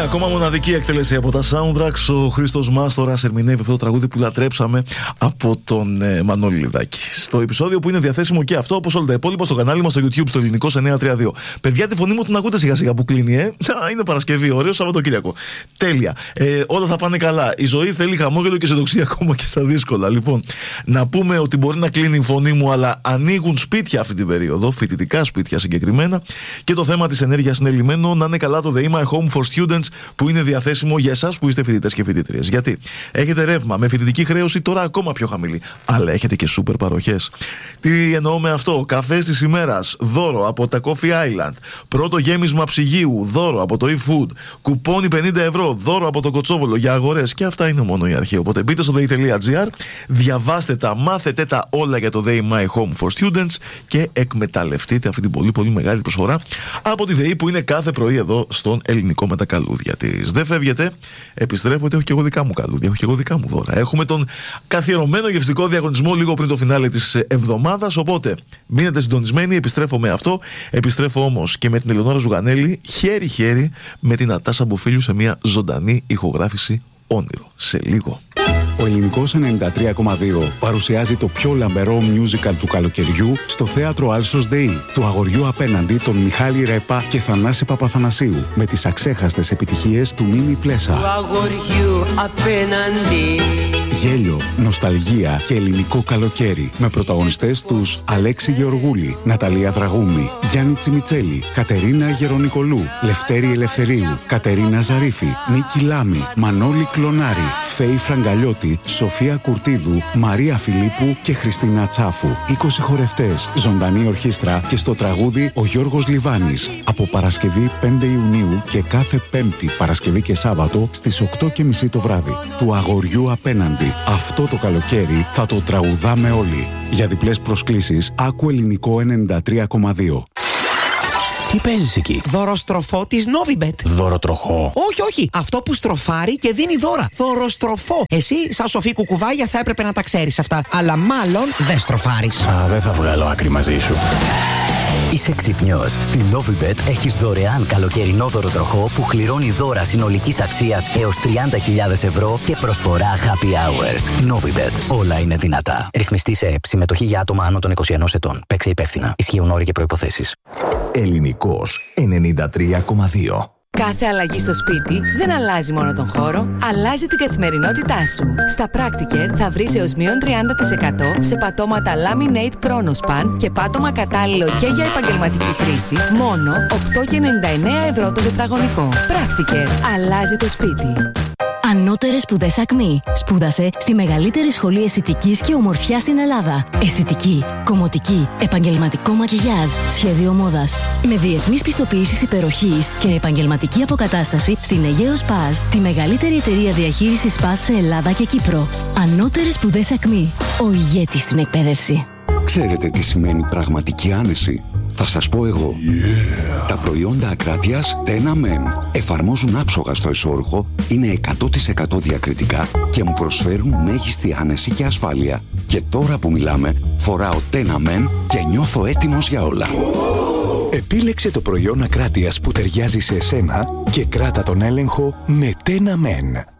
ακόμα μοναδική εκτέλεση από τα soundtracks. Ο Χρήστος Μάστορας ερμηνεύει αυτό το τραγούδι που λατρέψαμε από τον Μανώλη Λιδάκη. Στο επεισόδιο που είναι διαθέσιμο και αυτό, όπως όλα τα υπόλοιπα, στο κανάλι μας στο YouTube, στο Ελληνικό 932. Παιδιά, τη φωνή μου την ακούτε σιγά σιγά που κλείνει, είναι Παρασκευή, ωραίο Σαββατοκύριακο. Τέλεια. Όλα θα πάνε καλά. Η ζωή θέλει χαμόγελο και αισιοδοξία ακόμα και στα δύσκολα. Λοιπόν, να πούμε ότι μπορεί να κλείνει η φωνή μου, αλλά ανοίγουν σπίτια αυτή την περίοδο, φοιτητικά σπίτια συγκεκριμένα. Και το θέμα της ενέργειας είναι λυμένο. Να είναι καλά το The My Home for Students που είναι διαθέσιμο για εσάς που είστε φοιτητές και φοιτήτριες. Γιατί έχετε ρεύμα με φοιτητική χρέωση τώρα ακόμα πιο χαμηλή, αλλά έχετε και σούπερ παροχές. Τι εννοώ με αυτό? Καφές της ημέρας, δώρο από τα Coffee Island. Πρώτο γέμισμα ψυγείου, δώρο από το eFood. Κουπόνι 50 ευρώ, δώρο από το Κοτσόβολο για αγορές. Και αυτά είναι μόνο η αρχή. Οπότε μπείτε στο day.gr, διαβάστε τα, μάθετε τα όλα για το They My Home for Students και εκμεταλλευτείτε αυτή την πολύ πολύ μεγάλη προσφορά από τη ΔΕΗ που είναι κάθε πρωί εδώ στον Ελληνικό με τα καλούδια της. Δεν φεύγετε, επιστρέφω, έχω και εγώ δικά μου καλούδια, έχω και εγώ δικά μου δώρα. Έχουμε τον καθιερωμένο γευστικό διαγωνισμό λίγο πριν το φινάλε της εβδομάδας. Οπότε μείνετε συντονισμένοι, επιστρέφω με αυτό. Επιστρέφω όμως και με την Ελεονόρα Ζουγανέλη χέρι-χέρι με την Νατάσα Μποφίλιου σε μια ζωντανή ηχογράφηση Όνειρο. Σε λίγο. Ο Ελληνικός 93,2 παρουσιάζει το πιο λαμπερό musical του καλοκαιριού στο θέατρο Άλσος ΔΕΗ, του αγοριού απέναντι των Μιχάλη Ρέπα και Θανάση Παπαθανασίου, με τις αξέχαστες επιτυχίες του Μίμη Πλέσα. Του αγοριού απέναντι. Γέλιο, νοσταλγία και ελληνικό καλοκαίρι, με πρωταγωνιστές τους Αλέξη Γεωργούλη, Ναταλία Δραγούμη, Γιάννη Τσιμιτσέλη, Κατερίνα Γερονικολού, Λευτέρη Ελευθερίου, Κατερίνα Ζαρίφη, Νίκη Λάμη, Μανώλη Κλονάρη, Φέη Φραγκαλιώτη, Σοφία Κουρτίδου, Μαρία Φιλίππου και Χριστίνα Τσάφου. 20 χορευτές, ζωντανή ορχήστρα και στο τραγούδι ο Γιώργος Λιβάνης. Από Παρασκευή 5 Ιουνίου και κάθε Πέμπτη, Παρασκευή και Σάββατο στις 8:30 το βράδυ. Του αγοριού απέναντι. Αυτό το καλοκαίρι θα το τραγουδάμε όλοι. Για διπλές προσκλήσεις, άκου Ελληνικό 93,2. Τι παίζεις εκεί? Δωροστροφό της Novibet. Δωροτροχό? Όχι. Αυτό που στροφάρει και δίνει δώρα. Δωροστροφό. Εσύ, σαν σοφή κουκουβάγια, θα έπρεπε να τα ξέρεις αυτά. Αλλά μάλλον δεν στροφάρεις. Δεν θα βγάλω άκρη μαζί σου. Είσαι ξυπνιός. Στη Novibet έχεις δωρεάν καλοκαιρινό δωροτροχό που κληρώνει δώρα συνολικής αξίας έως 30.000 ευρώ και προσφορά happy hours. Novibet. Όλα είναι δυνατά. Ρυθμιστή σε ΕΠ. Συμμετοχή για άτομα άνω των 21 ετών. Παίξε υπεύθυνα. Ισχύουν όροι και προϋποθέσεις. Ελληνικός 93,2. Κάθε αλλαγή στο σπίτι δεν αλλάζει μόνο τον χώρο, αλλάζει την καθημερινότητά σου. Στα Practiker θα βρεις έως μείον 30% σε πατώματα Laminate Chronospan και πάτωμα κατάλληλο και για επαγγελματική χρήση, μόνο 8,99 ευρώ το τετραγωνικό. Practiker. Αλλάζει το σπίτι. Ανώτερες σπουδές ΑΚΜΗ. Σπούδασε στη μεγαλύτερη σχολή αισθητικής και ομορφιάς στην Ελλάδα. Αισθητική, κομμωτική, επαγγελματικό μακιγιάζ, σχέδιο μόδας. Με διεθνείς πιστοποιήσεις υπεροχής και επαγγελματική αποκατάσταση στην Αιγαίος Παζ, τη μεγαλύτερη εταιρεία διαχείρισης Παζ σε Ελλάδα και Κύπρο. Ανώτερες σπουδές ΑΚΜΗ. Ο ηγέτης στην εκπαίδευση. Ξέρετε τι σημαίνει πραγματική άνεση? Θα σας πω εγώ. Τα προϊόντα Ακράτειας Tena Men εφαρμόζουν άψογα στο εσώρουχο, είναι 100% διακριτικά και μου προσφέρουν μέγιστη άνεση και ασφάλεια. Και τώρα που μιλάμε, φοράω Tena Men και νιώθω έτοιμος για όλα. Επίλεξε το προϊόν Ακράτειας που ταιριάζει σε εσένα και κράτα τον έλεγχο με Tena Men.